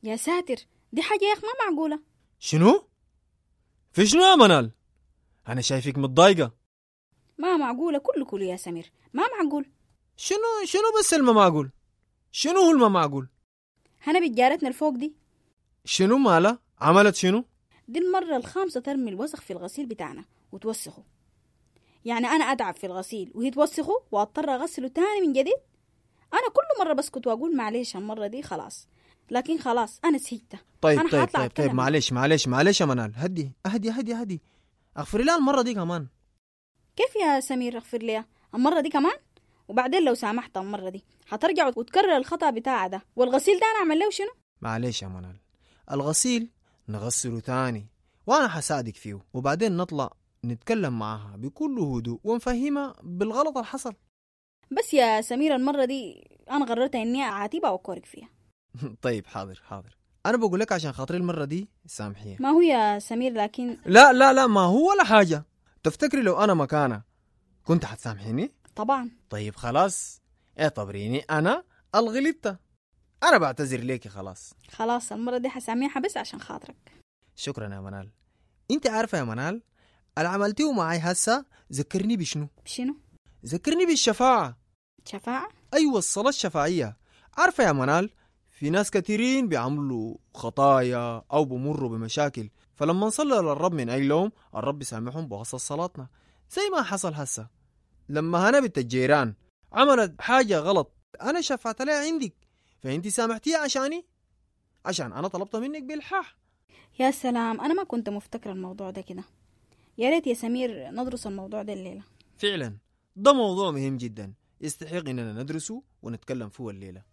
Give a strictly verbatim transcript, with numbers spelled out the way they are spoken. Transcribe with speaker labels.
Speaker 1: يا ساتر، دي حاجة يا أخ ما معقولة.
Speaker 2: شنو؟ في شنو يا منال؟ أنا شايفك متضايقة.
Speaker 1: ما معقولة كله كله يا سمير، ما معقول.
Speaker 2: شنو شنو بس الما معقول؟ شنو هو الما معقول؟
Speaker 1: هنا بجارتنا الفوق دي.
Speaker 2: شنو مالا؟ عملت شنو؟
Speaker 1: دي المرة الخامسة ترمي الوسخ في الغسيل بتاعنا وتوسخه. يعني أنا أتعب في الغسيل وهي توسخه وأضطر أغسله تاني من جديد. أنا كل مرة بسكت وأقول معليش المرة دي خلاص، لكن خلاص أنا سهيتة.
Speaker 2: طيب
Speaker 1: أنا
Speaker 2: طيب
Speaker 1: حاطلع
Speaker 2: طيب طيب
Speaker 1: أتكلم.
Speaker 2: معلش معلش معلش يا منال، هدي هدي هدي هدي اغفري لها المرة دي كمان.
Speaker 1: كيف يا سمير أغفر ليها المرة دي كمان؟ وبعدين لو سامحت المرة دي هترجع وتكرر الخطأ بتاعها ده، والغسيل ده أنا أعمل له شنو؟
Speaker 2: معلش يا منال، الغسيل نغسله تاني وانا حساعدك فيه، وبعدين نطلع نتكلم معها بكل هدوء ونفهمها بالغلط اللي حصل.
Speaker 1: بس يا سمير المرة دي أنا قررت إني أعاتبها وأكورك فيها.
Speaker 2: طيب حاضر حاضر، انا بقول لك عشان خاطري المرة دي سامحيها.
Speaker 1: ما هو يا سمير لكن
Speaker 2: لا لا لا، ما هو ولا حاجة. تفتكري لو انا مكانها كنت حتسامحيني؟
Speaker 1: طبعا.
Speaker 2: طيب خلاص اعتبريني انا الغلطة، انا بعتذر ليكي خلاص.
Speaker 1: خلاص المرة دي حسامحها بس عشان خاطرك.
Speaker 2: شكرا يا منال. انت عارفة يا منال اللي عملتيه معي هسا ذكرني بشنو؟
Speaker 1: بشنو؟
Speaker 2: ذكرني بالشفاعة.
Speaker 1: شفاعة؟
Speaker 2: أيوة الصلاة الشفاعية. عارفة يا منال في ناس كثيرين بيعملوا خطايا أو بمروا بمشاكل، فلما نصلي للرب من أجلهم الرب يسامحهم بواسطة صلاتنا، زي ما حصل هسا لما هنا بنت الجيران عملت حاجة غلط أنا شفعت لها عندك، فأنت سامحتيها عشاني، عشان أنا طلبت منك بالحاح.
Speaker 1: يا سلام، أنا ما كنت مفتكرة الموضوع ده كده. يا ريت يا سمير ندرس الموضوع ده الليلة.
Speaker 2: فعلا ده موضوع مهم جدا يستحق إننا ندرسه ونتكلم فيه الليلة.